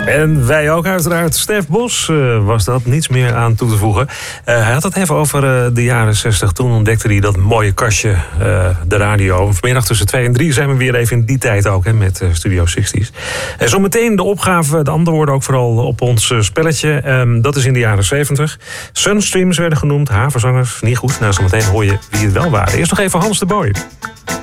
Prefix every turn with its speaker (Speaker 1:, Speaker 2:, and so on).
Speaker 1: En wij ook uiteraard. Stef Bos was dat, niets meer aan toe te voegen. Hij had het even over de jaren 60. Toen ontdekte hij dat mooie kastje, de radio. Vanmiddag tussen 2 en 3 zijn we weer even in die tijd ook, hè, met Studio 60's. En zometeen de opgave, de antwoorden ook vooral op ons spelletje. Dat is in de jaren 70. Sunstreams werden genoemd, havenzangers, niet goed. Nou, zometeen hoor je wie het wel waren. Eerst nog even Hans de Boy.